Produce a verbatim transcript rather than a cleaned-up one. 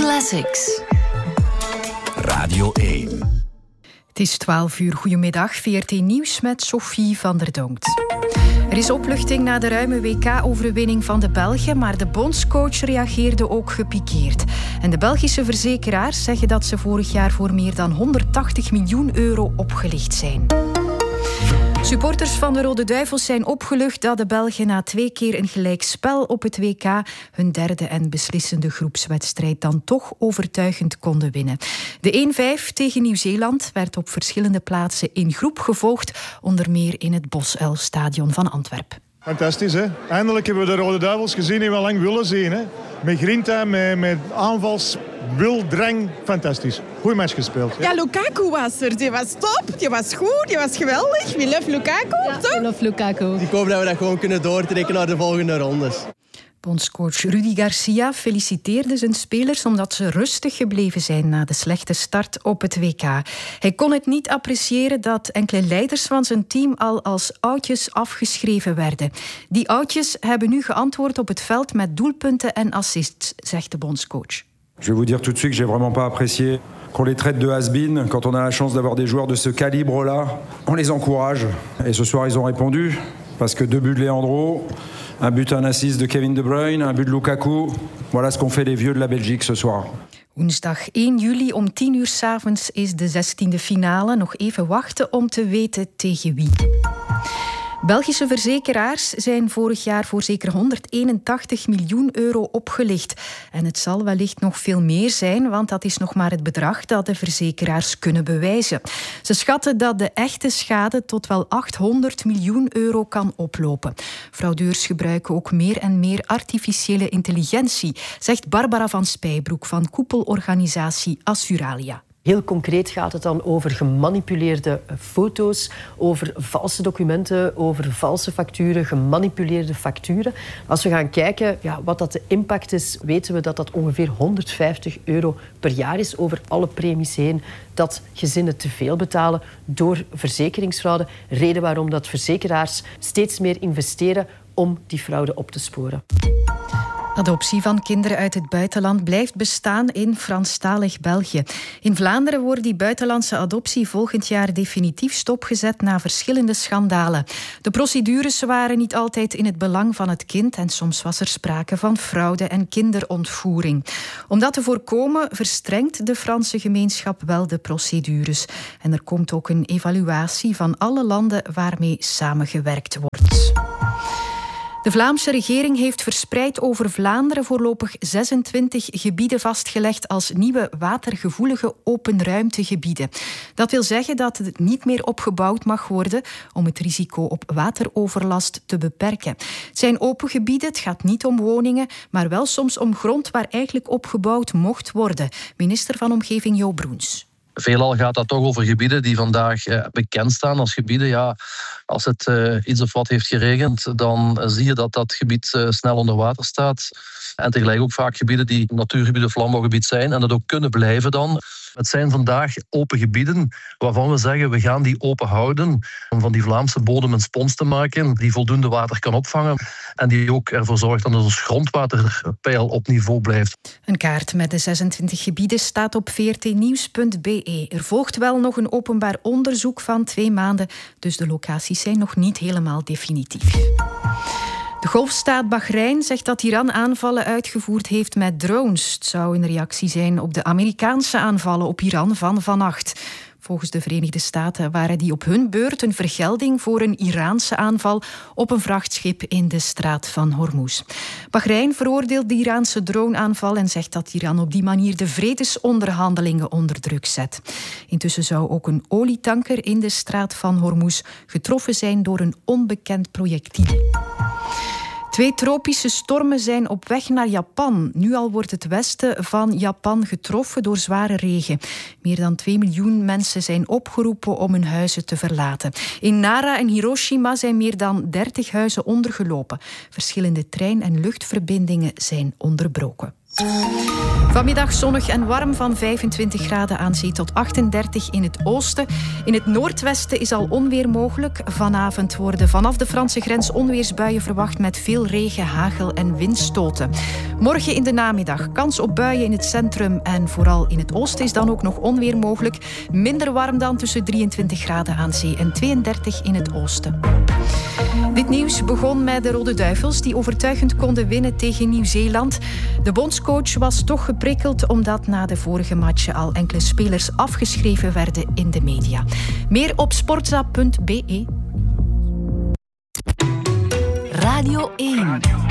Classics. Radio één. Het is twaalf uur. Goedemiddag. V R T Nieuws met Sophie van der Donkt. Er is opluchting na de ruime W K-overwinning van de Belgen, maar de bondscoach reageerde ook gepikeerd. En de Belgische verzekeraars zeggen dat ze vorig jaar voor meer dan honderdtachtig miljoen euro opgelicht zijn. Supporters van de Rode Duivels zijn opgelucht dat de Belgen na twee keer een gelijkspel op het W K hun derde en beslissende groepswedstrijd dan toch overtuigend konden winnen. De één vijf tegen Nieuw-Zeeland werd op verschillende plaatsen in groep gevolgd, onder meer in het Bosuil-stadion van Antwerpen. Fantastisch, hè? Eindelijk hebben we de Rode Duivels gezien die we al lang willen zien. Hè? Met grinta, met, met aanvals, wil, drang. Fantastisch. Goeie match gespeeld. Ja, ja, Lukaku was er. Die was top, die was goed, die was geweldig. We love Lukaku, ja, toch? We love Lukaku. Ik hoop dat we dat gewoon kunnen doortrekken naar de volgende rondes. Bondscoach Rudy Garcia feliciteerde zijn spelers omdat ze rustig gebleven zijn na de slechte start op het W K. Hij kon het niet appreciëren dat enkele leiders van zijn team al als oudjes afgeschreven werden. Die oudjes hebben nu geantwoord op het veld met doelpunten en assists, zegt de bondscoach. Je vais vous dire tout de suite que j'ai vraiment pas apprécié qu'on les traite de has-been. Quand on a la chance d'avoir des joueurs de ce calibre-là, on les encourage. Et ce soir, ils ont répondu. Parce que deux buts de Leandro, un but, un assist de Kevin De Bruyne, un but de Lukaku. Voilà ce qu'ont fait les vieux de la Belgique ce soir. Woensdag één juli om tien uur 's avonds is de zestiende finale. Nog even wachten om te weten tegen wie. Belgische verzekeraars zijn vorig jaar voor zeker honderdeenentachtig miljoen euro opgelicht. En het zal wellicht nog veel meer zijn, want dat is nog maar het bedrag dat de verzekeraars kunnen bewijzen. Ze schatten dat de echte schade tot wel achthonderd miljoen euro kan oplopen. Fraudeurs gebruiken ook meer en meer artificiële intelligentie, zegt Barbara van Spijbroek van koepelorganisatie Assuralia. Heel concreet gaat het dan over gemanipuleerde foto's, over valse documenten, over valse facturen, gemanipuleerde facturen. Als we gaan kijken ja, wat dat de impact is, weten we dat dat ongeveer honderdvijftig euro per jaar is over alle premies heen. Dat gezinnen te veel betalen door verzekeringsfraude. Reden waarom dat verzekeraars steeds meer investeren om die fraude op te sporen. Adoptie van kinderen uit het buitenland blijft bestaan in Franstalig België. In Vlaanderen wordt die buitenlandse adoptie volgend jaar definitief stopgezet na verschillende schandalen. De procedures waren niet altijd in het belang van het kind en soms was er sprake van fraude en kinderontvoering. Om dat te voorkomen verstrengt de Franse gemeenschap wel de procedures. En er komt ook een evaluatie van alle landen waarmee samengewerkt wordt. De Vlaamse regering heeft verspreid over Vlaanderen voorlopig zesentwintig gebieden vastgelegd als nieuwe watergevoelige openruimtegebieden. Dat wil zeggen dat het niet meer opgebouwd mag worden om het risico op wateroverlast te beperken. Het zijn open gebieden, het gaat niet om woningen, maar wel soms om grond waar eigenlijk opgebouwd mocht worden. Minister van Omgeving Jo Broens. Veelal gaat dat toch over gebieden die vandaag eh, bekend staan als gebieden. Ja, als het eh, iets of wat heeft geregend, dan zie je dat dat gebied eh, snel onder water staat. En tegelijk ook vaak gebieden die natuurgebied of landbouwgebied zijn en dat ook kunnen blijven dan. Het zijn vandaag open gebieden waarvan we zeggen we gaan die open houden om van die Vlaamse bodem een spons te maken die voldoende water kan opvangen en die ook ervoor zorgt dat ons grondwaterpeil op niveau blijft. Een kaart met de zesentwintig gebieden staat op v r t nieuws punt b e. Er volgt wel nog een openbaar onderzoek van twee maanden, dus de locaties zijn nog niet helemaal definitief. De golfstaat Bahrein zegt dat Iran aanvallen uitgevoerd heeft met drones. Het zou een reactie zijn op de Amerikaanse aanvallen op Iran van vannacht. Volgens de Verenigde Staten waren die op hun beurt een vergelding voor een Iraanse aanval op een vrachtschip in de straat van Hormuz. Bahrein veroordeelt de Iraanse droneaanval en zegt dat Iran op die manier de vredesonderhandelingen onder druk zet. Intussen zou ook een olietanker in de straat van Hormuz getroffen zijn door een onbekend projectiel. Twee tropische stormen zijn op weg naar Japan. Nu al wordt het westen van Japan getroffen door zware regen. Meer dan twee miljoen mensen zijn opgeroepen om hun huizen te verlaten. In Nara en Hiroshima zijn meer dan dertig huizen ondergelopen. Verschillende trein- en luchtverbindingen zijn onderbroken. Vanmiddag zonnig en warm van vijfentwintig graden aan zee tot achtendertig in het oosten. In het noordwesten is al onweer mogelijk. Vanavond worden vanaf de Franse grens onweersbuien verwacht met veel regen, hagel en windstoten. Morgen in de namiddag kans op buien in het centrum en vooral in het oosten is dan ook nog onweer mogelijk. Minder warm dan tussen drieëntwintig graden aan zee en tweeëndertig in het oosten. Dit nieuws begon met de Rode Duivels die overtuigend konden winnen tegen Nieuw-Zeeland. De bondscoach was toch geprikkeld omdat na de vorige matchen al enkele spelers afgeschreven werden in de media. Meer op sportza punt be. Radio één.